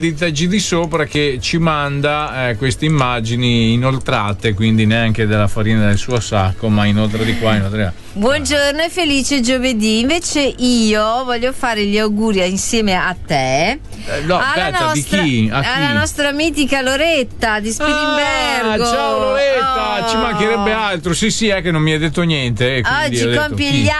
di TG Sopra che ci manda queste immagini inoltrate, quindi neanche della farina del suo sacco, ma inoltre di qua, inoltre di là. Buongiorno e felice giovedì. Invece io voglio fare gli auguri insieme a te Di chi? alla nostra mitica Loretta di Spilimbergo. Ciao Loretta, ci mancherebbe altro. Sì, è che non mi hai detto niente. Oggi compie gli